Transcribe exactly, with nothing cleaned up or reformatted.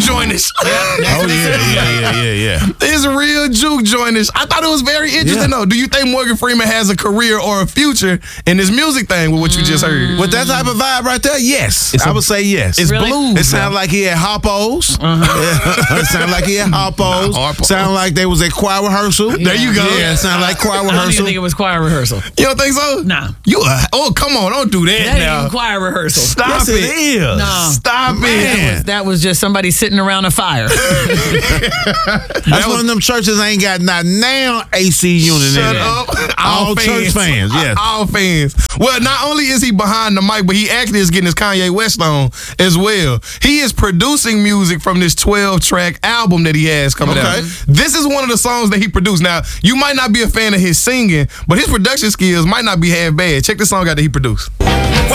jointish. Oh yeah, yeah, yeah, yeah, yeah. It's real juke jointish. I thought it was very interesting Yeah. though. Do you think Morgan Freeman has a career or a future in this music thing with what you just heard? With that type of vibe right there, yes. It's I a- would say yes. It's Really? blues. It sounded like he had hoppos. Uh-huh. It sounded like he had hoppos. Nah, harpo. Sounded like they was at choir rehearsal. There you go. Yeah, it sounded like choir I don't even rehearsal. think it was choir rehearsal. You don't think so? Nah. You uh, oh come on, don't do that, That ain't now. even choir rehearsal. Stop Yes, it. it is. No. Stop Man. it. That was just somebody sitting around a fire. That's one of them churches ain't got not now A C unit Shut in it. up. All church fans, yes. All fans. Well, not only is he behind the mic, but he actually is getting his Kanye West on as well. He is producing music from this twelve-track album that he has coming Okay. out. This is one of the songs that he produced. Now, you might not be a fan of his singing, but his production skills might not be half bad. Check this song out that he produced.